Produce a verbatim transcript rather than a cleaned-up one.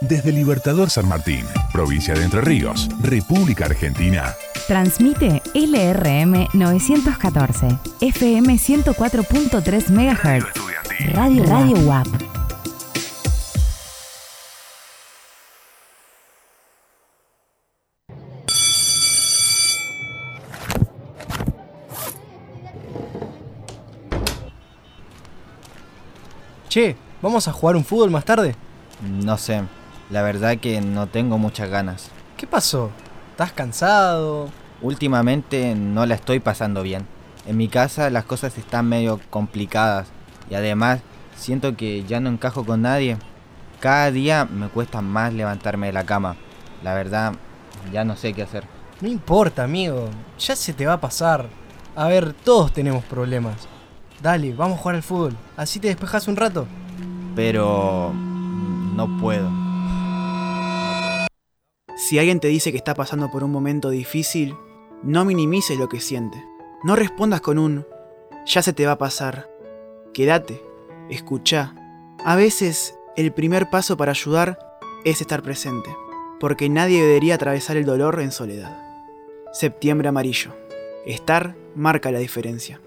Desde Libertador San Martín, provincia de Entre Ríos, República Argentina. Transmite L R M novecientos catorce, F M ciento cuatro punto tres megahertz. Radio Radio U A P. Che, ¿vamos a jugar un fútbol más tarde? No sé, la verdad que no tengo muchas ganas. ¿Qué pasó? ¿Estás cansado? Últimamente no la estoy pasando bien. En mi casa las cosas están medio complicadas y además siento que ya no encajo con nadie. Cada día me cuesta más levantarme de la cama. La verdad, ya no sé qué hacer. No importa, amigo, ya se te va a pasar. A ver, todos tenemos problemas. Dale, vamos a jugar al fútbol, así te despejas un rato. Pero no puedo. Si alguien te dice que está pasando por un momento difícil, no minimices lo que siente. No respondas con un "ya se te va a pasar". Quédate, escuchá. A veces, el primer paso para ayudar es estar presente, porque nadie debería atravesar el dolor en soledad. Septiembre amarillo. Estar marca la diferencia.